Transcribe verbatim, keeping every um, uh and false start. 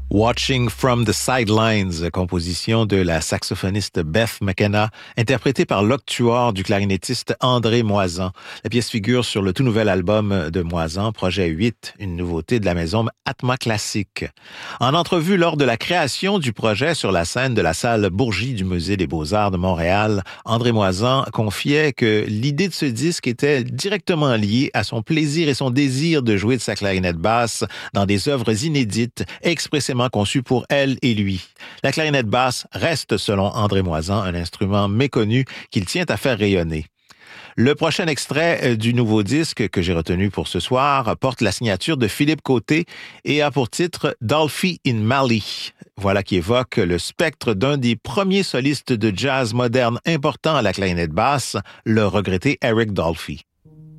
Watching from the Sidelines, composition de la saxophoniste Beth McKenna, interprétée par l'octuor du clarinettiste André Moisan. La pièce figure sur le tout nouvel album de Moisan, Projet huit, une nouveauté de la maison Atma Classique. En entrevue lors de la création du projet sur la scène de la salle Bourgie du Musée des Beaux-Arts de Montréal, André Moisan confiait que l'idée de ce disque était directement liée à son plaisir et son désir de jouer de sa clarinette basse dans des œuvres inédites, expressément conçu pour elle et lui. La clarinette basse reste, selon André Moisan, un instrument méconnu qu'il tient à faire rayonner. Le prochain extrait du nouveau disque que j'ai retenu pour ce soir porte la signature de Philippe Côté et a pour titre « Dolphy in Mali ». Voilà qui évoque le spectre d'un des premiers solistes de jazz moderne importants à la clarinette basse, le regretté Eric Dolphy.